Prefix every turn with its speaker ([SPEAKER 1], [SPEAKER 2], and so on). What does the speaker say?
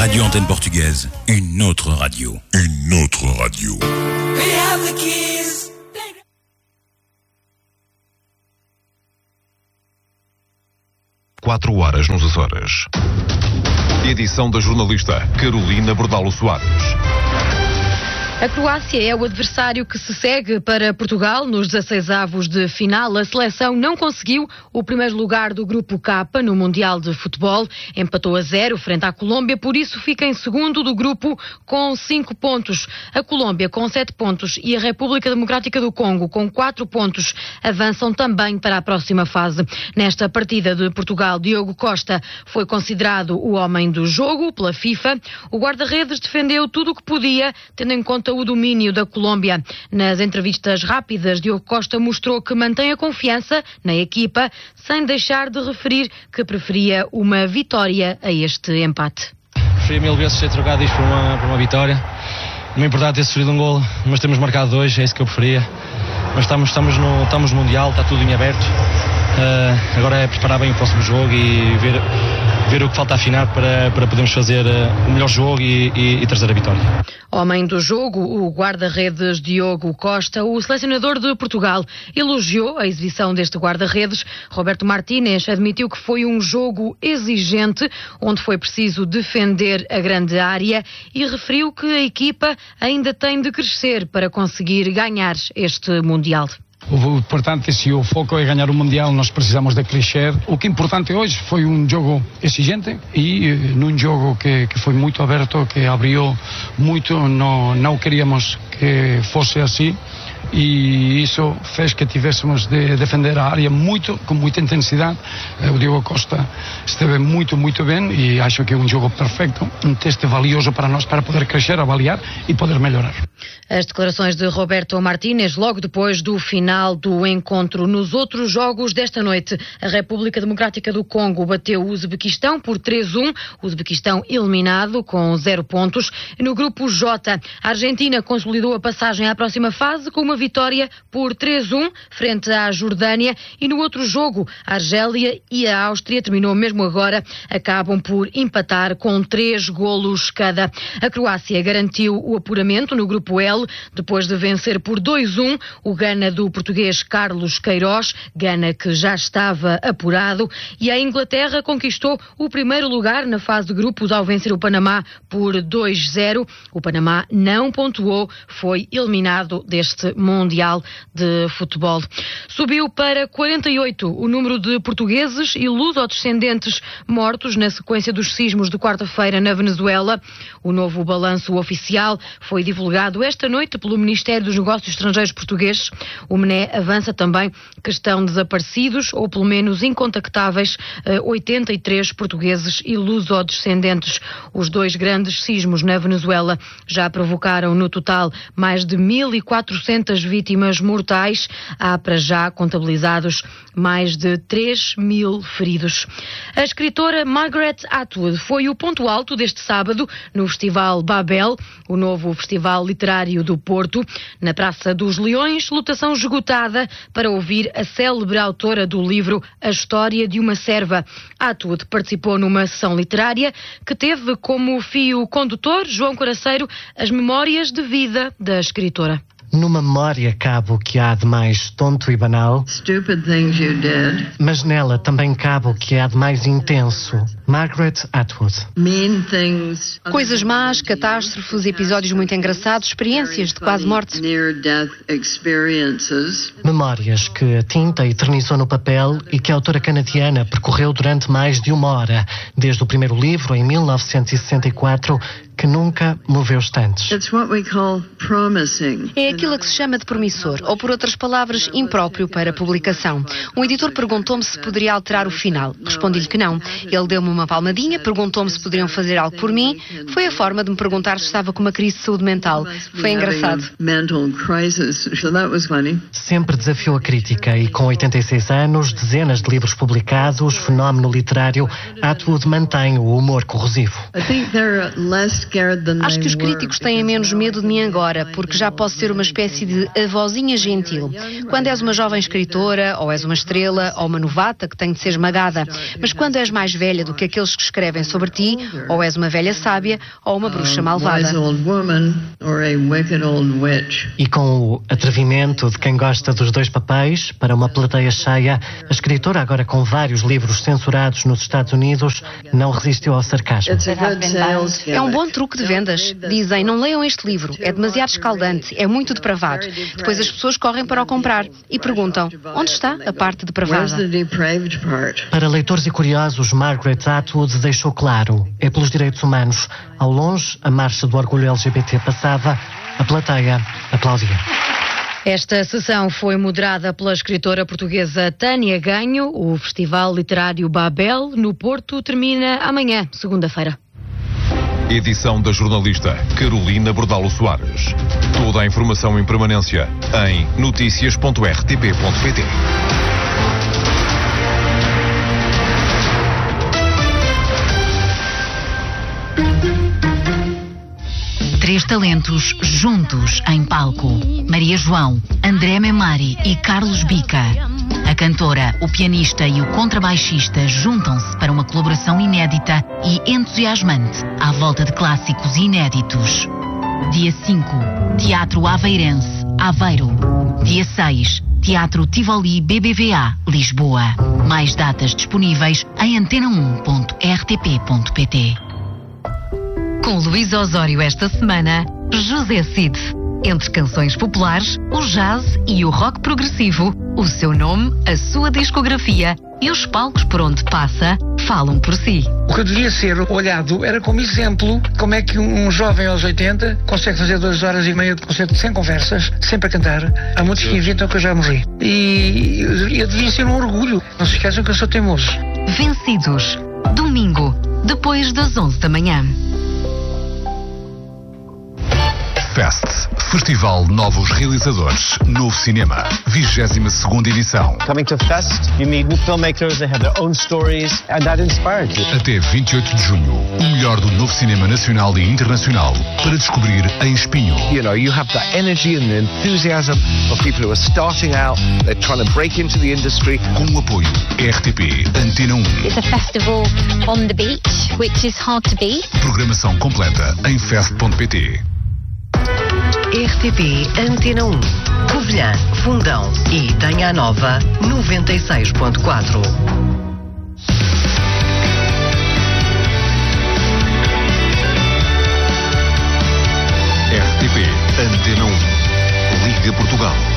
[SPEAKER 1] Radio Antenne Portugaise, une autre radio. Une autre radio.
[SPEAKER 2] We have the keys.
[SPEAKER 3] 4 horas nos Açores. Edição da jornalista Carolina Bordalo Soares.
[SPEAKER 4] A Croácia é o adversário que se segue para Portugal nos 16avos de final. A seleção não conseguiu o primeiro lugar do Grupo K no Mundial de Futebol. Empatou a 0 frente à Colômbia, por isso fica em segundo do grupo com 5 pontos. A Colômbia com 7 pontos e a República Democrática do Congo com 4 pontos avançam também para a próxima fase. Nesta partida de Portugal, Diogo Costa foi considerado o homem do jogo pela FIFA. O guarda-redes defendeu tudo o que podia, tendo em conta o domínio da Colômbia. Nas entrevistas rápidas, Diogo Costa mostrou que mantém a confiança na equipa, sem deixar de referir que preferia uma vitória a este empate.
[SPEAKER 5] Preferia 1000 vezes ter trocado isto por uma vitória. Não me importava ter sofrido um golo, mas temos marcado 2, é isso que eu preferia. Mas estamos no Mundial, está tudo em aberto. Agora é preparar bem o próximo jogo e ver o que falta afinar para podermos fazer o melhor jogo e trazer a vitória.
[SPEAKER 4] Homem do jogo, o guarda-redes Diogo Costa. O selecionador de Portugal elogiou a exibição deste guarda-redes. Roberto Martínez admitiu que foi um jogo exigente, onde foi preciso defender a grande área, e referiu que a equipa ainda tem de crescer para conseguir ganhar este Mundial.
[SPEAKER 6] O importante, se o foco é ganhar o Mundial, nós precisamos de crescer. O que é importante hoje foi um jogo exigente e num jogo que foi muito aberto, que abriu muito, não queríamos que fosse assim. E isso fez que tivéssemos de defender a área com muita intensidade. O Diogo Costa esteve muito bem e acho que é um jogo perfeito, um teste valioso para nós, para poder crescer, avaliar e poder melhorar.
[SPEAKER 4] As declarações de Roberto Martínez logo depois do final do encontro. Nos outros jogos desta noite, a República Democrática do Congo bateu o Uzbequistão por 3-1, o Uzbequistão eliminado com 0 pontos. No grupo J, a Argentina consolidou a passagem à próxima fase com uma vitória por 3-1 frente à Jordânia, e no outro jogo, a Argélia e a Áustria, terminou mesmo agora, acabam por empatar com 3 golos cada. A Croácia garantiu o apuramento no grupo L, depois de vencer por 2-1 o Gana do português Carlos Queiroz, Gana que já estava apurado, e a Inglaterra conquistou o primeiro lugar na fase de grupos ao vencer o Panamá por 2-0. O Panamá não pontuou, foi eliminado deste Mundial de Futebol. Subiu para 48 o número de portugueses e luso-descendentes mortos na sequência dos sismos de quarta-feira na Venezuela. O novo balanço oficial foi divulgado esta noite pelo Ministério dos Negócios Estrangeiros português. O MNE avança também que estão desaparecidos ou pelo menos incontactáveis 83 portugueses e luso-descendentes. Os 2 grandes sismos na Venezuela já provocaram no total mais de 1.400 vítimas mortais. Há para já contabilizados mais de 3.000 feridos. A escritora Margaret Atwood foi o ponto alto deste sábado no Festival Babel, o novo festival literário do Porto. Na Praça dos Leões, lotação esgotada para ouvir a célebre autora do livro A História de uma Serva. Atwood participou numa sessão literária que teve como fio condutor, João Coraceiro, as memórias de vida da escritora.
[SPEAKER 7] Numa memória cabe o que há de mais tonto e banal, mas nela também cabe o que há de mais intenso. Margaret Atwood.
[SPEAKER 8] Coisas más, catástrofes, episódios muito engraçados, experiências de quase morte.
[SPEAKER 7] Memórias que a tinta eternizou no papel e que a autora canadiana percorreu durante mais de 1 hora, desde o primeiro livro, em 1964, que nunca moveu estantes.
[SPEAKER 8] É aquilo que se chama de promissor, ou por outras palavras, impróprio para publicação. Um editor perguntou-me se poderia alterar o final. Respondi-lhe que não. Ele deu-me uma palmadinha, perguntou-me se poderiam fazer algo por mim. Foi a forma de me perguntar se estava com uma crise de saúde mental. Foi engraçado.
[SPEAKER 7] Sempre desafiou a crítica e com 86 anos, dezenas de livros publicados, fenómeno literário, Atwood mantém o humor corrosivo.
[SPEAKER 8] Acho que os críticos têm menos medo de mim agora, porque já posso ser uma espécie de avózinha gentil. Quando és uma jovem escritora, ou és uma estrela, ou uma novata que tem de ser esmagada. Mas quando és mais velha do que que aqueles que escrevem sobre ti ou és uma velha sábia ou uma bruxa malvada.
[SPEAKER 7] E com o atrevimento de quem gosta dos dois papéis, para uma plateia cheia, a escritora, agora com vários livros censurados nos Estados Unidos, não resistiu ao sarcasmo.
[SPEAKER 8] É um bom truque de vendas. Dizem, não leiam este livro, é demasiado escaldante, é muito depravado. Depois as pessoas correm para o comprar e perguntam, onde está a parte depravada?
[SPEAKER 7] Para leitores e curiosos, Margaret Atwood deixou claro, é pelos direitos humanos. Ao longe, a marcha do orgulho LGBT passava, a plateia aplaudia.
[SPEAKER 4] Esta sessão foi moderada pela escritora portuguesa Tânia Ganho. O Festival Literário Babel, no Porto, termina amanhã, segunda-feira.
[SPEAKER 3] Edição da jornalista Carolina Bordalo Soares. Toda a informação em permanência em noticias.rtp.pt.
[SPEAKER 9] Três talentos juntos em palco. Maria João, André Memari e Carlos Bica. A cantora, o pianista e o contrabaixista juntam-se para uma colaboração inédita e entusiasmante à volta de clássicos inéditos. Dia 5, Teatro Aveirense, Aveiro. Dia 6, Teatro Tivoli BBVA, Lisboa. Mais datas disponíveis em antena1.rtp.pt. Com Luís Osório esta semana, José Cid. Entre canções populares, o jazz e o rock progressivo, o seu nome, a sua discografia e os palcos por onde passa falam por si.
[SPEAKER 10] O que devia ser olhado era como exemplo como é que um jovem aos 80 consegue fazer 2 horas e meia de concerto sem conversas, sempre a cantar. Há muitos que inventam que eu já morri. E eu devia ser um orgulho. Não se esqueçam que eu sou teimoso.
[SPEAKER 9] Vencidos. Domingo, depois das 11 da manhã.
[SPEAKER 11] Fest, Festival Novos Realizadores, Novo Cinema, 22ª edição.
[SPEAKER 12] Coming to Fest, you meet filmmakers that have their own stories and that inspired you.
[SPEAKER 11] Até 28 de junho, o melhor do novo cinema nacional e internacional para descobrir em Espinho.
[SPEAKER 13] You know, you have that energy and the enthusiasm of people who are starting out, they're trying to break into the industry.
[SPEAKER 11] Com o apoio RTP Antena 1.
[SPEAKER 14] It's a festival on the beach, which is hard to beat.
[SPEAKER 11] Programação completa em fest.pt.
[SPEAKER 15] RTP Antena 1, Covilhã, Fundão e Tanha Nova 96.4.
[SPEAKER 3] RTP Antena 1, Liga Portugal.